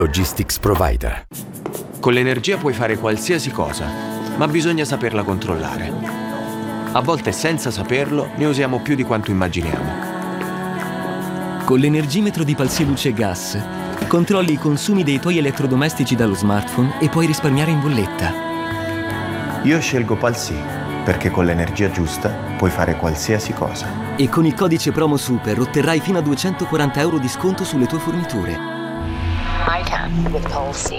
Logistics Provider. Con l'energia puoi fare qualsiasi cosa, ma bisogna saperla controllare. A volte senza saperlo ne usiamo più di quanto immaginiamo. Con l'energimetro di Palsy Luce Gas controlli i consumi dei tuoi elettrodomestici dallo smartphone e puoi risparmiare in bolletta. Io scelgo Palsy perché con l'energia giusta puoi fare qualsiasi cosa. E con il codice promo SUPER otterrai fino a 240 euro di sconto sulle tue forniture. I can with Palsy.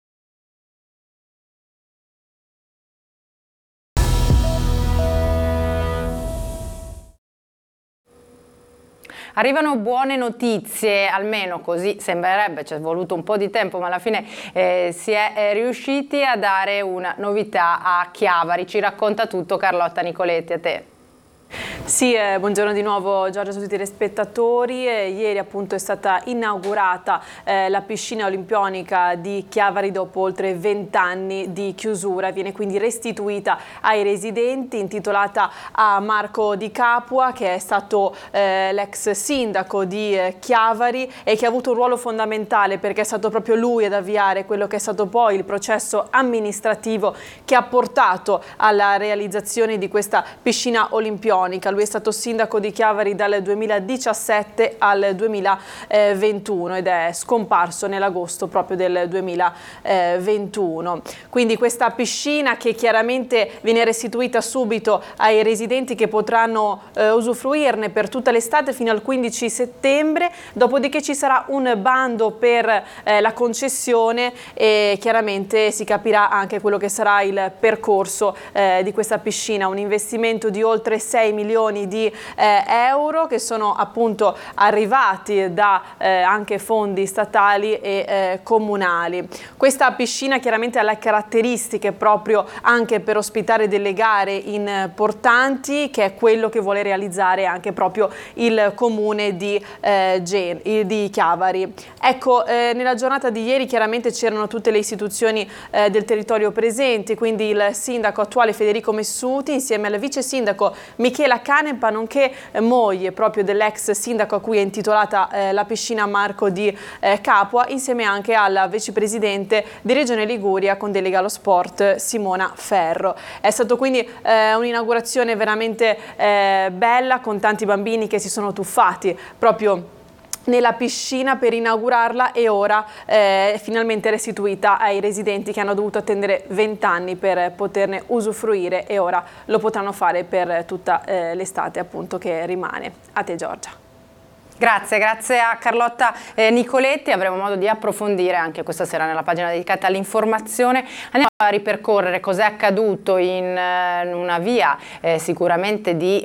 Arrivano buone notizie, almeno così sembrerebbe, ci è voluto un po' di tempo ma alla fine si è riusciti a dare una novità a Chiavari. Ci racconta tutto Carlotta Nicoletti, a te. Sì, buongiorno di nuovo Giorgia a tutti i telespettatori. Ieri appunto è stata inaugurata la piscina olimpionica di Chiavari dopo oltre 20 anni di chiusura. Viene quindi restituita ai residenti, intitolata a Marco Di Capua, che è stato l'ex sindaco di Chiavari e che ha avuto un ruolo fondamentale perché è stato proprio lui ad avviare quello che è stato poi il processo amministrativo che ha portato alla realizzazione di questa piscina olimpionica. Lui è stato sindaco di Chiavari dal 2017 al 2021 ed è scomparso nell'agosto proprio del 2021. Quindi questa piscina che chiaramente viene restituita subito ai residenti che potranno usufruirne per tutta l'estate fino al 15 settembre, dopodiché ci sarà un bando per la concessione e chiaramente si capirà anche quello che sarà il percorso di questa piscina, un investimento di oltre 6 milioni di euro che sono appunto arrivati da anche fondi statali e comunali. Questa piscina chiaramente ha le caratteristiche proprio anche per ospitare delle gare importanti, che è quello che vuole realizzare anche proprio il comune di Chiavari. Ecco, nella giornata di ieri chiaramente c'erano tutte le istituzioni del territorio presenti, quindi il sindaco attuale Federico Messuti insieme al vice sindaco Michela Canepa, nonché moglie proprio dell'ex sindaco a cui è intitolata la piscina Marco Di Capua, insieme anche alla vicepresidente di Regione Liguria con delega allo sport Simona Ferro. È stato quindi un'inaugurazione veramente bella, con tanti bambini che si sono tuffati proprio nella piscina per inaugurarla e ora è finalmente restituita ai residenti che hanno dovuto attendere 20 anni per poterne usufruire e ora lo potranno fare per tutta l'estate appunto che rimane. A te Giorgia. Grazie a Carlotta Nicoletti, avremo modo di approfondire anche questa sera nella pagina dedicata all'informazione. Andiamo a ripercorrere cos'è accaduto in una via sicuramente di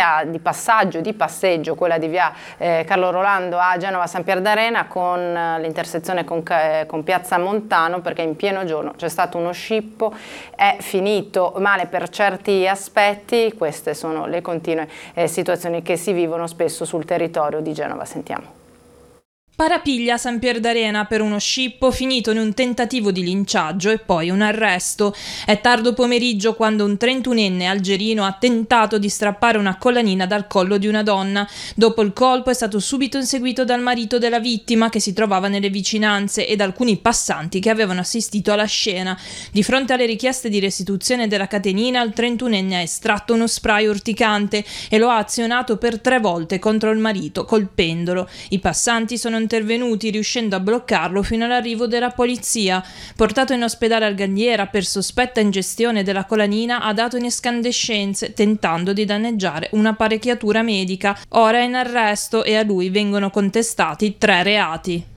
passeggio, quella di via Carlo Rolando a Genova San Pier d'Arena, con l'intersezione con Piazza Montano, perché in pieno giorno c'è stato uno scippo, è finito male per certi aspetti. Queste sono le continue situazioni che si vivono spesso sul territorio di Genova. Sentiamo. Parapiglia a San Pier d'Arena per uno scippo finito in un tentativo di linciaggio e poi un arresto. È tardo pomeriggio quando un 31enne algerino ha tentato di strappare una collanina dal collo di una donna. Dopo il colpo è stato subito inseguito dal marito della vittima, che si trovava nelle vicinanze, e da alcuni passanti che avevano assistito alla scena. Di fronte alle richieste di restituzione della catenina, il 31enne ha estratto uno spray urticante e lo ha azionato per 3 volte contro il marito, colpendolo. I passanti sono intervenuti, riuscendo a bloccarlo fino all'arrivo della polizia. Portato in ospedale al Gandiera per sospetta ingestione della colanina, ha dato in escandescenze, tentando di danneggiare un'apparecchiatura medica. Ora è in arresto e a lui vengono contestati 3 reati.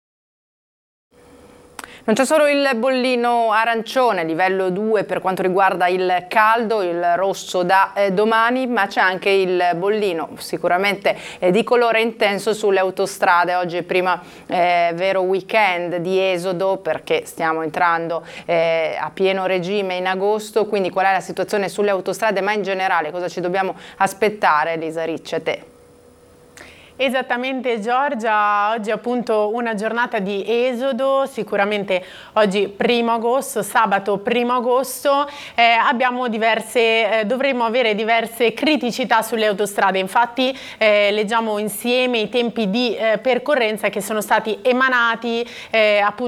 Non c'è solo il bollino arancione, livello 2 per quanto riguarda il caldo, il rosso da domani, ma c'è anche il bollino sicuramente di colore intenso sulle autostrade. Oggi è prima vero weekend di esodo, perché stiamo entrando a pieno regime in agosto, quindi qual è la situazione sulle autostrade, ma in generale cosa ci dobbiamo aspettare? Elisa Ricci, a te. Esattamente Giorgia, oggi è appunto una giornata di esodo, sicuramente oggi 1° agosto, sabato 1° agosto, dovremo avere diverse criticità sulle autostrade, infatti leggiamo insieme i tempi di percorrenza che sono stati emanati appunto